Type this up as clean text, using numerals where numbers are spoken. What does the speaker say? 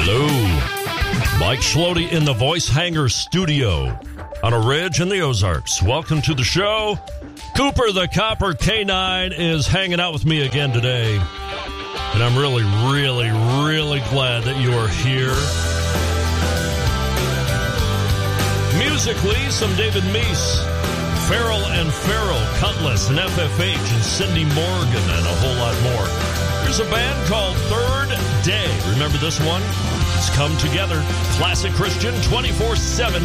Hello. Mike Schlody in the Voice Hanger studio on a ridge in the Ozarks. Welcome to the show. Cooper the Copper K9 is hanging out with me again today. And I'm really, really, really glad that you are here. Musically, some David Meese, Farrell and Farrell, Cutlass and FFH, and Cindy Morgan, and a whole lot more. There's a band called Third Day. Remember this one? It's Come Together. Classic Christian 24/7.